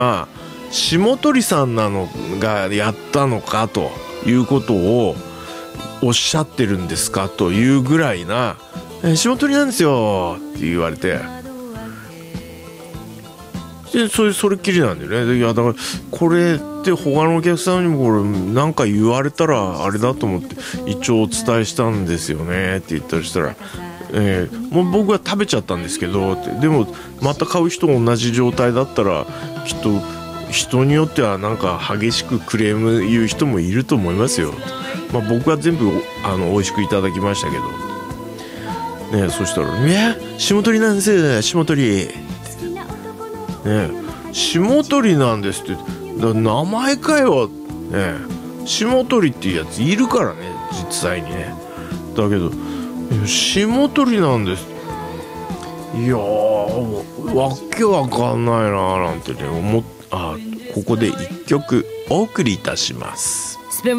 が霜鳥さんなのがやったのかということをおっしゃってるんですかというぐらいな、霜鳥なんですよって言われて、でそれっきりなんだよね。いやだからこれって他のお客さんにもこれなんか言われたらあれだと思って一応お伝えしたんですよねって言ったりしたら、もう僕は食べちゃったんですけどって、でもまた買う人同じ状態だったらきっと人によってはなんか激しくクレーム言う人もいると思いますよ。僕は全部美味しくいただきましたけどね。そしたら霜鳥なんですよ霜鳥ね、霜鳥なんですって名前かよ、ね、霜鳥っていうやついるからね実際にね。だけど霜鳥なんです、いやーわけわかんないななんてねここで一曲お送りいたします。